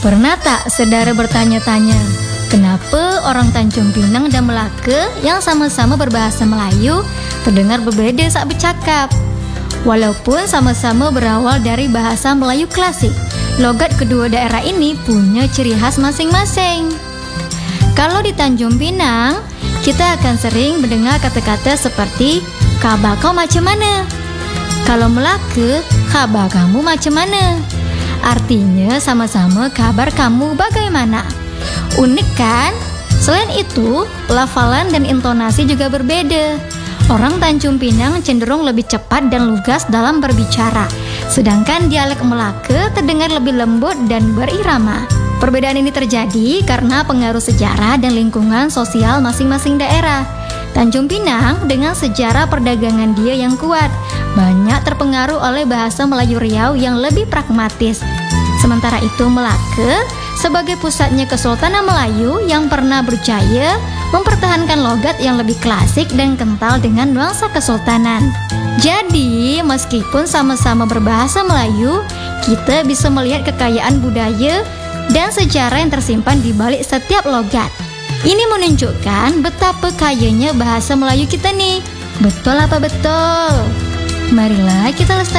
Pernah tak saudara bertanya-tanya, kenapa orang Tanjung Pinang dan Melaka yang sama-sama berbahasa Melayu terdengar berbeda saat bercakap? Walaupun sama-sama berawal dari bahasa Melayu klasik, logat kedua daerah ini punya ciri khas masing-masing. Kalau di Tanjung Pinang, kita akan sering mendengar kata-kata seperti kabar kau macam mana? Kalau Melaka, kabar kamu macam mana? Artinya sama-sama kabar kamu bagaimana? Unik kan? Selain itu, pelafalan dan intonasi juga berbeda. Orang Tanjung Pinang cenderung lebih cepat dan lugas dalam berbicara, sedangkan dialek Melaka terdengar lebih lembut dan berirama. Perbedaan ini terjadi karena pengaruh sejarah dan lingkungan sosial masing-masing daerah. Tanjung Pinang dengan sejarah perdagangan dia yang kuat, banyak terpengaruh oleh bahasa Melayu Riau yang lebih pragmatis. Sementara itu Melaka sebagai pusatnya Kesultanan Melayu yang pernah berjaya mempertahankan logat yang lebih klasik dan kental dengan nuansa kesultanan. Jadi meskipun sama-sama berbahasa Melayu, kita bisa melihat kekayaan budaya dan sejarah yang tersimpan di balik setiap logat. Ini menunjukkan betapa kayanya bahasa Melayu kita nih. Betul apa betul? Marilah kita lestarikan